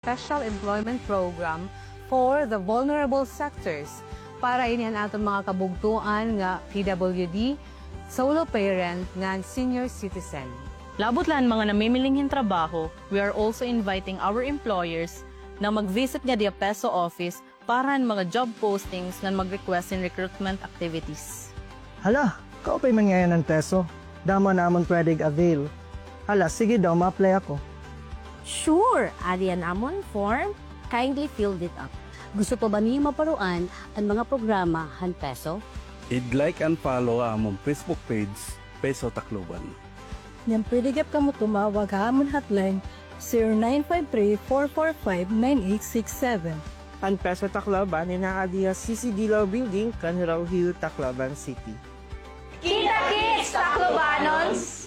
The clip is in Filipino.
special employment program for the vulnerable sectors para inihan atong mga kabugtuan nga PWD, solo parent, nga senior citizen. Labot lang mga namimilinghin trabaho, we are also inviting our employers na mag-visit nga diya PESO office para mga job postings na mag-request in recruitment activities. Hala, kaupay mangyayan ng peso. Damo namon pwedeng avail. Hala, sige daw, ma-apply ako. Sure, adiyan amon form, kindly fill it up. Gusto pa ba niyo maparuan ang mga programa han PESO? I-like and follow among Facebook page, Peso Tacloban. Nang pwede ka mo tumawag ha amon hotline 0953-445-9867. Ang peso Tacloban ni nakadiya CCD Law Building, Canaraw Hill, Tacloban City. Kita Kids Taclobanons!